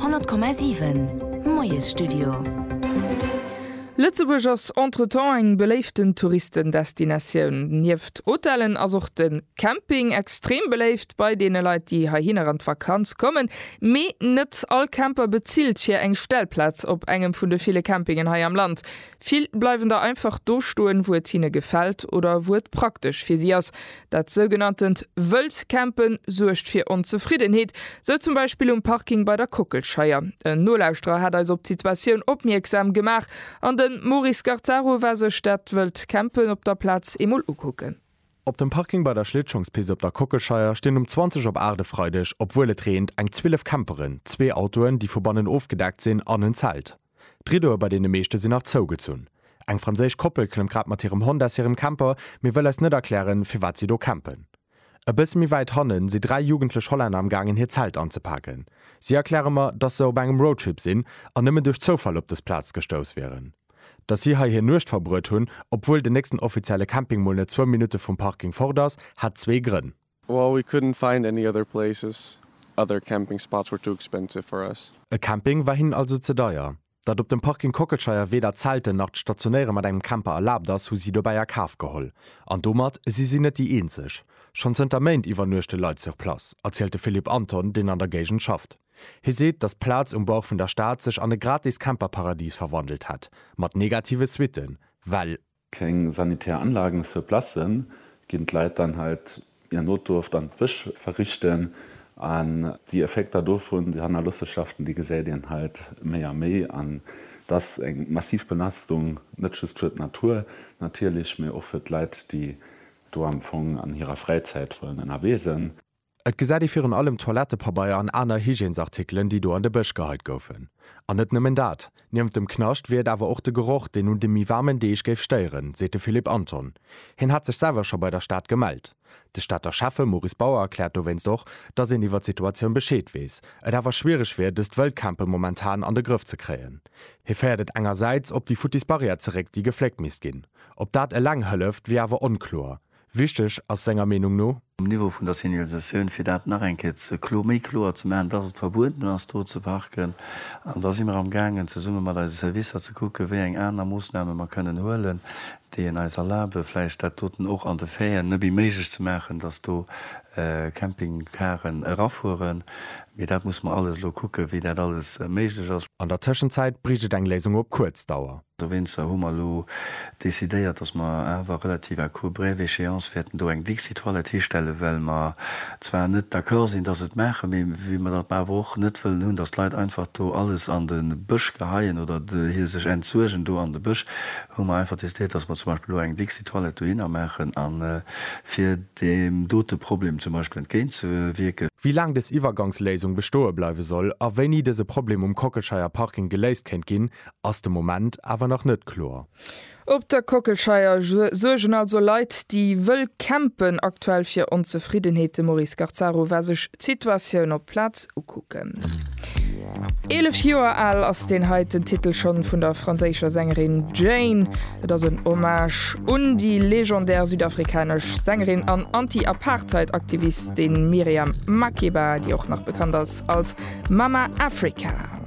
100,7 Moes Studio. Lützeburg ass entretemps eng beleeften Touristendestinatioun. Nieft Hotellen as auch den Camping extrem beleeft bei dee Leiit, die ha hinner an Vakanz kommen. Me net all Camper bezielt fir eng Stellplatz op engem vun de viele Campingen ha am Land. Viel bleiwen da einfach durchstoen, wo et hine gefällt oder wo et praktisch fir sie ass. Dat sogenannten Wölzcampen suercht fir Unzufriedenheet, so zum Beispiel Parking bei der Kuckelscheier. En Nolauustra hat als op Situationun opmerksam gemacht an den Maurice Garzaro war se Stadt wëlt campen op der Platz emol ukucken. Op dem Parking bei der Schlittschungspise op der Kuckelscheier stehen 20 op Erde freudech, obwohl et rent eng 12 Camperin, 2 Autoen, die verbannen aufgedeckt sinn, annnen Zelt. Dridoer bei denen meeschte sinn nach zougezun. Eng franzisch Koppel klemm grad mat ihrem Hund as ihrem Camper, mir will es net erklären, fir wat sie do campen. E bis mi weit hannen sie 3 jugendlech Holländer am Gangen hier Zelt anzupacken. Sie erklären mir, dass sie op engem Roadtrip sinn an nimmen durch Zufall op des Platz gestos wären. Dass sie hier nucht verbrüt hun, obwohl de nächsten offizielle Campingmolne 2 Minuten vom Parking vorders, hat 2 Gründe. Well, we couldn't find any other places. Other camping spots were too expensive for us. E Camping war hin also zu teuer. Dat op dem Parking Kuckelscheier weder Zelte nach stationäre mat einem Camper erlaubt das, hu sie dabei ja Kaf geholl. An domat sie net die einzig. Schon sind der Main iwwer nuchte Leute zur Platz, erzählte Philipp Anton, den an der Gegend schafft. Hier seht, dass Platz um Bauch von der Stadt sich an ein gratis Camperparadies verwandelt hat, mit negative Switten, weil keine sanitären Anlagen zur Platz sind, gehen Leute dann halt ihr Notdurft an Wisch verrichten, an die Effekte davon, die haben Lustigschaften, die Gesellien halt mehr an das eine Massivbelastung, nicht nur für die Natur, natürlich mehr auch für die Leute, die do am Anfang an ihrer Freizeit wollen erwesen. Et gesäit fir an allem Toilettepabeier an aner Hygieensartikeln, die do an de Bëch gehalt goufen. An net nëmmen dat, niemt dem Knascht wird awer och de Geruch, den hun dem mi warmen Deeg geif steieren, sete Philipp Anton. Hin hat sech selwer schon bei der Stadt gemeldt. De Stadter Schaffe Maurice Bauer erklärt do wenns doch, dat se iwwer Situationun beschéet wees. Et awer schwierig wär, dest Wölkampe momentan an de Griff ze kräen. He fährdet engerseits, ob die Futisbarriere zerrekt die gefleckt mis ginn. Ob dat lang hëlleft, wie awer onklor. Wichtech aus senger Menung no? Am Niveau vun der Signalisationun fir dat nachrenke ze Kloméklor zu meinen, dats et verbunden ass do ze parken. An dats immer am gangen ze summe mat als Service ze kucke, wéi eng aner Moosname man kënnen hoelen, déi en eiser Labe fleich dat toten och an de Féien nëbi méigg ze machen, dats do Campingkaren rafuhren. Wie dat muss man alles lo kucke, wie dat alles méiglech ass. An der Tëschenzeit briget eng Lesung op Kurzdauer. Da winzer hummer lo desideiert, dats man awer relativ a cool brewe Échéance werden do eng digitale Teestelle, well man zwar net d'accord sinn, dats et Mächer wie man dat bei woch net will nun, dat Leiit einfach do alles an den Bëch geheien oder hier sech entzugen do an de Bëch, hummer einfach testet, dats man zum Beispiel eng digitale to innermechen an fir dem dote Problem zum Beispiel entgéint ze wieke. Wie lang des Iwergangslesung bestoe bleiwe soll, a wenn i dese Problem Kuckelscheier Parking geléist kennt ginn, ass dem Moment awer noch net klor. Op der Kuckelscheier sugen also Leiit, die wëll campen aktuell fir Unzufriedenheete Maurice Garzaro wer sech Situationun op Platz ukucken. 11 Joer all ass den heiten Titel schon vun der franzéischer Sängerin Jane, dats een Hommage un die legendär südafrikanesch Sängerin an Anti-Apartheid-Aktivistin Miriam Makeba, die auch noch bekannt ist als Mama Africa.